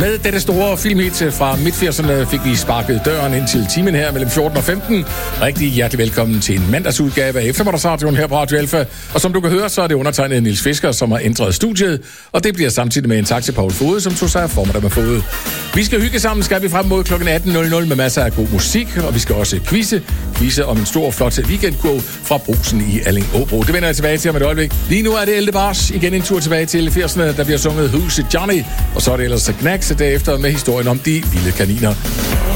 Med dette store filmhit fra midt-80'erne fik vi sparket døren ind til timen her mellem 14 og 15. Rigtig hjertelig velkommen til en mandagsudgave af Eftermiddagsradioen her på Radio Alfa. Og som du kan høre, så er det undertegnet Niels Fisker, som har ændret studiet. Og det bliver samtidig med en tak til Paul Fode, som tog sig af formiddag med Fode. Vi skal hygge sammen, skal vi frem mod kl. 18.00 med masser af god musik. Og vi skal også quizze om en stor, flot weekendkurv fra Brugsen i Alling-Åbro. Det vender jeg tilbage til om et øjeblik. Lige nu er det Elde Bars. Igen en tur tilbage til 80'erne, der bliver sunget Huset Johnny. Og så er det ellers Knacks derefter med historien om de vilde kaniner.